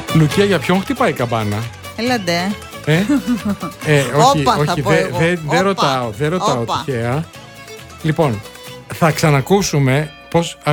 Λουκία, για ποιον χτυπάει η καμπάνα? Έλαντε. Όχι, δεν ρωτάω τυχαία. Λοιπόν, θα ξανακούσουμε πώς